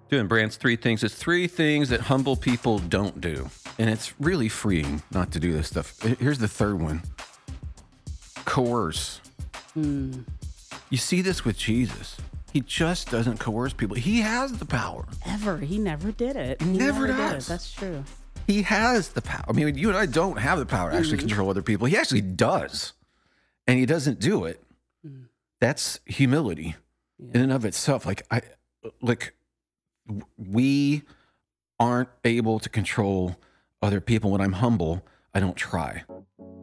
Doing Brand's three things. It's three things that humble people don't do. And it's really freeing not to do this stuff. Here's the third one. Coerce. You see this with Jesus. He just doesn't coerce people. He has the power. He never did it. He never did does. it. That's true. He has the power. I mean, you and I don't have the power to actually control other people. He actually does. And he doesn't do it. That's humility in and of itself. We aren't able to control other people. When I'm humble, I don't try.